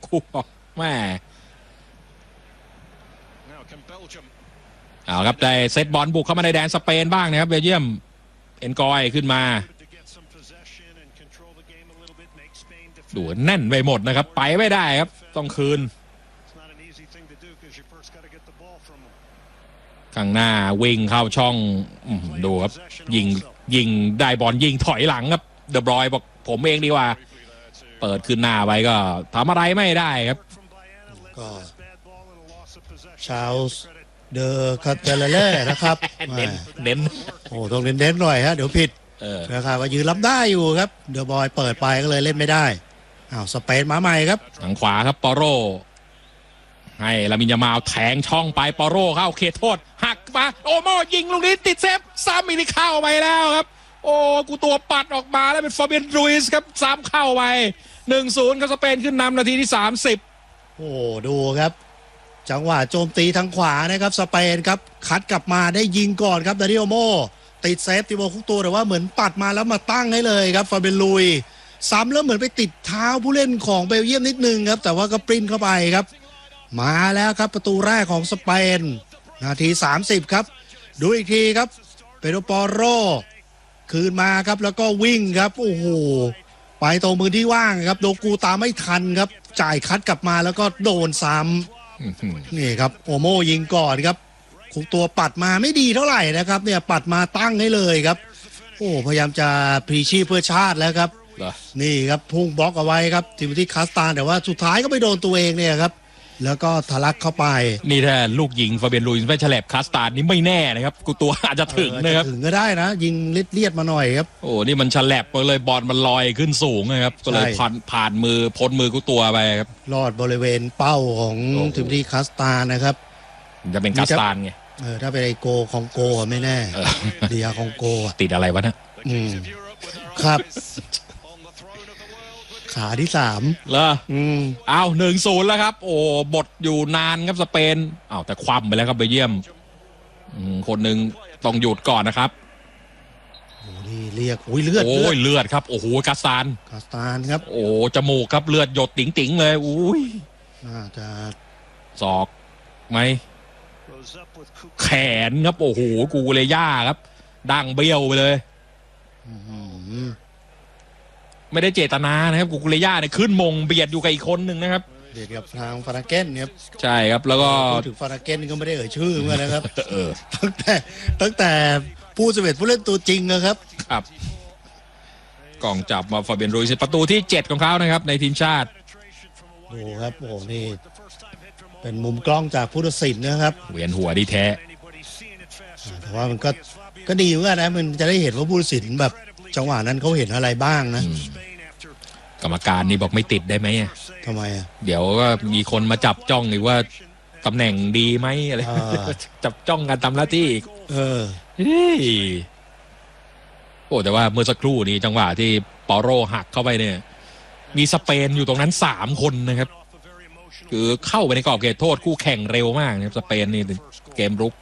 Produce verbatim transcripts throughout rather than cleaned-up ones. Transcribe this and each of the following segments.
กูแม่เอาครับได้เซตบอลบุกเข้ามาในแดนสเปนบ้างนะครับเบลเยียมเอ็นกอยขึ้นมาดูแน่นไปหมดนะครับไปไม่ได้ครับต้องคืนข้างหน้าวิ่งเข้าช่องดูครับยิงยิงได้บอลยิงถอยหลังครับเดอะบรอยบอกผมเองดีกว่าเปิดขึ้นหน้าไว้ก็ทำอะไรไม่ได้ครับก็ชาวเดอคาเตเลเล่นะครับเน้นเน้นโอ้ต้องเน้นๆหน่อยฮะเดี๋ยวผิดนะครับว่ายืนรับได้อยู่ครับเดอะบอยเปิดไปก็เลยเล่นไม่ได้อ้าวสเปนมาใหม่ครับทางขวาครับปอโรให้ลามินยามาลแทงช่องไปปอโรเข้าเขตโทษหักมาโอโมยิงลูกนี้ติดเซฟซ้ำอีกเข้าไปแล้วครับโอ้กูตัวปัดออกมาแล้วเป็นฟาเบียนรูอิสครับซ้ำเข้าไป หนึ่งศูนย์ ครับสเปนขึ้นนำนาทีที่สามสิบโอ้ดูครับจังหวะโจมตีทางขวานะครับสเปนครับคัดกลับมาได้ยิงก่อนครับดานิโอโมติดเซฟติโบคุกตัวแต่ว่าเหมือนปัดมาแล้วมาตั้งให้เลยครับฟาเบียนลุยซ้ำแล้วเหมือนไปติดเท้าผู้เล่นของเบลเยียมนิดนึงครับแต่ว่าก็ปริ้นเข้าไปครับมาแล้วครับประตูแรกของสเปนนาทีสามสิบครับดูอีกทีครับเปโดรปอโรคืนมาครับแล้วก็วิ่งครับโอ้โหไปตรงมือที่ว่างครับโดกูตามไม่ทันครับจ่ายคัดกลับมาแล้วก็โดนซ้ำนี่ครับโอโมยิงก่อนครับคุกตัวปัดมาไม่ดีเท่าไหร่นะครับเนี่ยปัดมาตั้งให้เลยครับโอ้พยายามจะพลีชีพเพื่อชาติแล้วครับนี่ครับพุ่งบล็อกเอาไว้ครับทีมที่คาสตานแต่ว่าสุดท้ายก็ไปโดนตัวเองเนี่ยครับแล้วก็ทะลักเข้าไปนี่ถ้าลูกยิงฟาเบียนลุยส์ไม่ฉลับคาสตาร์นี่ไม่แน่นะครับกูตัวอาจจะถึงนะครับถึงก็ได้นะยิงเลียดมาหน่อยครับโอ้นี่มันฉลับไปเลยบอลมันลอยขึ้นสูงนะครับก็เลยผ่านผ่านมือพ้นมือกูตัวไปครับลอดบริเวณเป้าของทีมที่คาสตาร์นะครับจะเป็นคาสตาร์ไงเออถ้าเป็นไอโกของโกไม่แน่เดียของโกติดอะไรวะนะอืมครับขาที่สามเหรออืมอ้าวหนึ่งศูนย์แล้วครับโอ้บทอยู่นานครับสเปนอ้าวแต่คว่ำไปแล้วครับเบลเยียมคนหนึ่งต้องหยุดก่อนนะครับโอ้นี่เรียกโอ้ยเลือดโอ้ยเลือดครับโอ้โหคาสตานคาสตานครับโอ้จมูกครับเลือดหยดติ๋งๆเลยอุ้ยน่าจะศอกไหมแขนครับโอ้โหกูเลยย่าครับดังเบี้ยวไปเลยไม่ได้เจตนานะครับกูกุเลย่าเนี่ยขึ้นมงเบียดอยู่กับอีกคนหนึ่งนะครับเบียดกับทางฟาราเกนครับใช่ครับแล้วก็ถึงฟาราเกนก็ไม่ได้เอ่ยชื่อเมื่อนะครับเออตั้งแต่ตั้งแต่ผู้สำเร็จผู้เล่นตัวจริงนะครับครับกล่องจับมาฟาเบียนรูอิสประตูที่เจ็ดของเขานะครับในทีมชาติดูครับโอ้นี่เป็นมุมกล้องจากผู้ตัดสินนะครับเวียนหัวดีแท้แต่ว่ามันก็ก็ดีเหมือนกันนะมันจะได้เห็นว่าผู้ตัดสินแบบจังหวะนั้นเขาเห็นอะไรบ้างนะกรรมการนี่บอกไม่ติดได้ไหมทำไมอ่ะเดี๋ยวก็มีคนมาจับจ้องหรือว่าตำแหน่งดีไหมอะไรจับจ้องกันตามหน้าที่เออโอ้แต่ว่าเมื่อสักครู่นี้จังหวะที่ปอโรหักเข้าไปเนี่ยมีสเปนอยู่ตรงนั้นสามคนนะครับคือเข้าไปในกรอบเขตโทษคู่แข่งเร็วมากนะครับสเปนนี่เกมรุก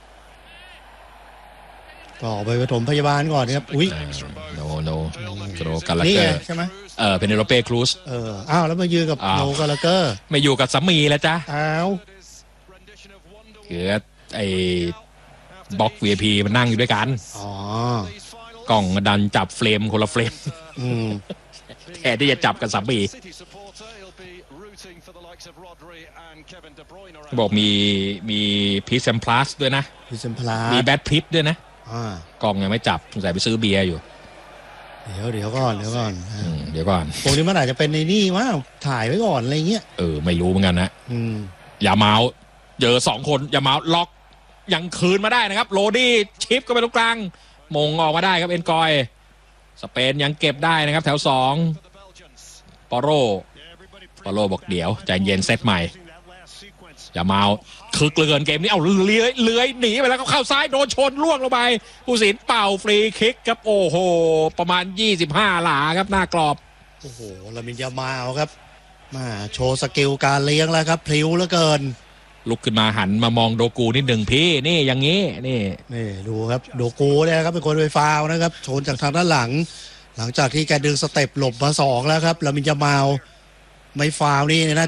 ต่อไปปฐมพยาบาลก่อนครับอุ้ยโนโนโนกาลาเกอร์ใช่ไหมเออเพเนโลเป้ครูซเอออ้าวแล้วมายืนกับโนกาลาเกอร์ไม่อยู่กับสามีแล้วจ้ะอ้าวคือไอ้บล็อก วี ไอ พี มันนั่งอยู่ด้วยกันอ๋อกล่องดันจับเฟรมคนละเฟรมอืมแทนที่จะจับกับสามีบอกมีมีพีซแซมพลัสด้วยนะพีซแซมพลัสมีแบทพิทด้วยนะกองยังไม่จับสงสัยไปซื้อเบียร์อยู่เดี๋ยวเดี๋ยวก่อนเดี๋ยวก่อนเดี๋ยวก่อนพวกนี้มันอาจจะเป็นในนี่ว่าถ่ายไว้ก่อนอะไรเงี้ยเออไม่รู้เหมือนกันนะยาเมาเจอสองคนยาเมาล็อกยังคืนมาได้นะครับโรดี้ชิปก็ไปตรงกลางมงออกมาได้ครับเอ็นกอยสเปนยังเก็บได้นะครับแถวสองปอโรปอโรบอกเดี๋ยวใจเย็นเซตใหม่อย่าเมาคึกเหลือเกินเกมนี้เอาเลื้อยเลื้อยหนีไปแล้วก็เข้าซ้ายโดนชนล่วงลงไปผู้สินเป่าฟรีคิกครับโอ้โหประมาณยี่สิบห้าหลาครับหน้ากรอบโอ้โหลามินยามาลครับมาโชว์สกิลการเลี้ยงแล้วครับพลิ้วเหลือเกินลุกขึ้นมาหันมามองโดกูนิดหนึ่งพี่นี่อย่างงี้นี่นี่ดูครับโดกูเนี่ยครับเป็นคนไปฟาวนะครับชนจากทางด้านหลังหลังจากที่แกดึงสเต็ปหลบมาสองแล้วครับลามินยามาลไม่ฟาวนี่น่า